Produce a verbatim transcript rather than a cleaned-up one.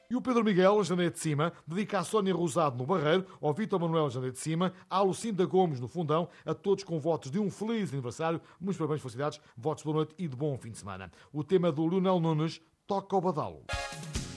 E o Pedro Miguel, Janeiro de Cima, dedica a Sónia Rosado no Barreiro, ao Vítor Manuel, Janeiro de Cima, à Lucinda Gomes no Fundão, a todos com votos de um feliz aniversário, muitos parabéns, felicidades, votos de boa noite e de bom fim de semana. O tema do Lionel Nunes, Toca o Badalo.